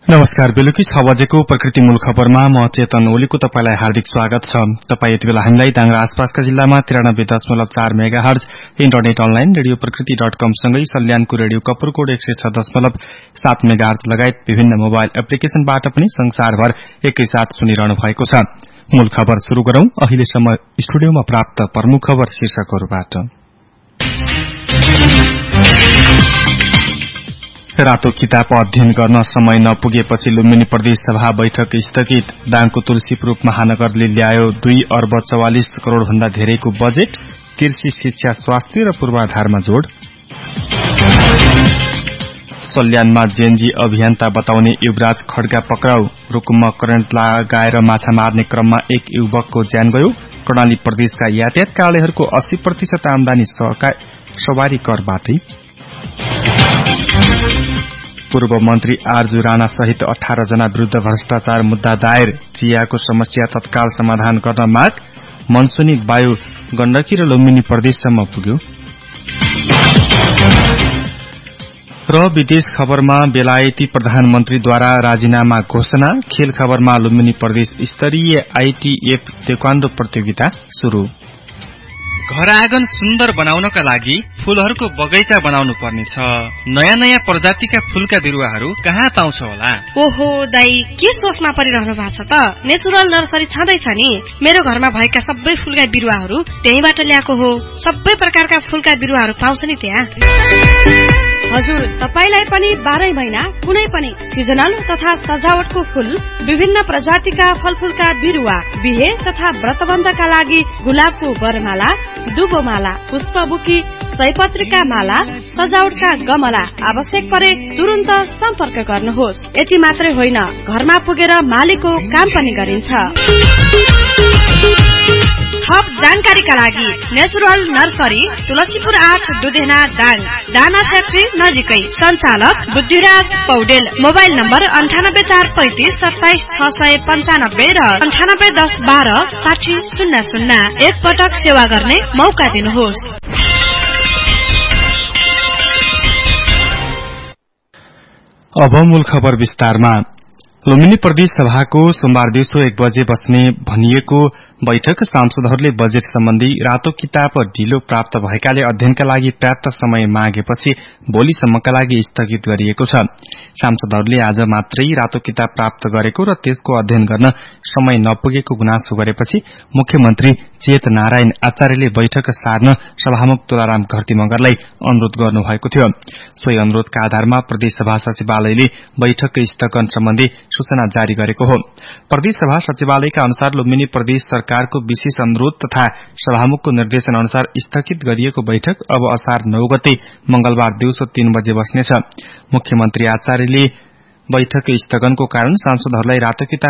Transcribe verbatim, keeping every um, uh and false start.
नमस्कार। बेलुकी छ बजेको प्रकृति मूल खबरमा म चेतन ओलीको तपाईलाई हार्दिक स्वागत छ। तपाई यति बेला हामीलाई दाङरा आसपासका जिल्लामा तिरानब्बे दशमलव चार mega hertz internet online radio प्रकृति डट कम सँगै सल्यानको रेडियो कपुरकोट एक सय छ दशमलव सात मेगा हर्ज लगायत विभिन्न मोबाइल एप्लिकेशनबाट पनि संसारभर एकैसाथ सुनिरहनु भएको छ। मूल खबर शुरू गरौं। अहिलेसम्म स्टुडियोमा प्राप्त प्रमुख खबर शीर्षकहरूबाट। रातो किताब अध्ययन गर्न समय नपुगेपछि लुम्बिनी प्रदेश सभा बैठक स्थगित। दाङको तुलसीपुर महानगरले ल्यायो दुई अर्ब चौवालिस करोड़ भन्दा धेरैको बजेट। कृषि, शिक्षा, स्वास्थ्य र पूर्वाधारमा जोड़। सल्यानमा जेएनजी अभियन्ता बताउने युवराज खड्गा पक्राउ। रुकुममा करेन्ट लगाएर माछा मार्ने क्रममा एक युवकको ज्यान गयो। कर्णाली प्रदेशका यातायात कार्यालयहरूको अस्सी प्रतिशत आमदानी सवारी करबाटै। पूर्व मन्त्री आरजु राणा सहित अठार जना विरूद्ध भ्रष्टाचार मुद्दा दायर। चियाको समस्या तत्काल समाधान गर्न माग। मनसुनी वायु गण्डकी र लुम्बिनी प्रदेशसम्म पुग्यो। र विदेश खबरमा बेलायती प्रधानमन्त्रीद्वारा राजीनामा घोषणा। खेल खबरमा लुम्बिनी प्रदेश स्तरीय आईटीएफ ताइक्वान्डो प्रतियोगिता शुरू। घर आँगन सुन्दर बनाउनका लागि फूलहरूको बगैँचा बनाउनु पर्नेछ। नयाँ नयाँ प्रजातिका फूलका बिरुवाहरू कहाँ पाउँछ होला? ओहो दाई, के सोचमा परिरहनु भएको छ त? नेचुरल नर्सरी छँदैछ नि। मेरो घरमा भएका सबै फूलका बिरुवाहरू त्यहीबाट ल्याएको हो। सबै प्रकारका फूलका बिरुवाहरू पाउँछ नि त्यहाँ। हजुर, तपाईलाई पनि बाह्रै महिना कुनै पनि सिजनल तथा सजावटको फूल, विभिन्न प्रजातिका फलफूलका बिरुवा, बिहे तथा व्रतबन्धका लागि गुलाबको वरमाला, दुबोमाला, पुष्पबुकी, सयपत्रीका माला, सजावटका गमला आवश्यक परे तुरन्त सम्पर्क गर्नुहोस्। यति मात्रै होइन, घरमा पुगेर मालीको काम पनि गरिन्छ। थप जानकारीका लागि नेचुरल नर्सरी तुलसीपुर आठ दुधेना दाङ, दाना फ्याक्ट्री नजिकै। सञ्चालक बुद्धिराज पौडेल। मोबाइल नम्बर अन्ठानब्बे चार पैंतिस सत्ताइस छ सय पन्चानब्बे र अन्ठानब्बे दस बाह्र साठी शून्य शून्य। एक पटक सेवा गर्ने मौका दिनुहोस्। अब मूल खबर विस्तारमा। लुम्बिनी प्रदेश सभाको सोमबार दिउँसो एक बजे बस्ने भनिएको बैठक सांसदहरूले बजेट सम्बन्धी रातो किताब ढिलो प्राप्त भएकाले अध्ययनका लागि पर्याप्त समय मागेपछि भोलिसम्मका लागि स्थगित गरिएको छ। सांसदहरूले आज मात्रै रातो किताब प्राप्त गरेको र त्यसको अध्ययन गर्न समय नपुगेको गुनासो गरेपछि मुख्यमन्त्री चेत नारायण आचार्यले बैठक सार्न सभामुख तुलाराम घरती मगरलाई अनुरोध गर्नुभएको थियो। सोही अनुरोधका आधारमा प्रदेश सभा सचिवालयले बैठक स्थगन सम्बन्धी सूचना जारी गरेको हो। प्रदेश सभा सचिवालयका अनुसार लुम्बिनी प्रदेश सरकारको विशेष अनुरोध तथा सभामुखको निर्देशन अनुसार स्थगित गरिएको बैठक अब असार नौ गते मंगलबार दिउँसो तीन बजे बस्नेछ। मुख्यमन्त्री आचार्यले बैठक स्थगनको कारण सांसदहरूलाई रातो किताब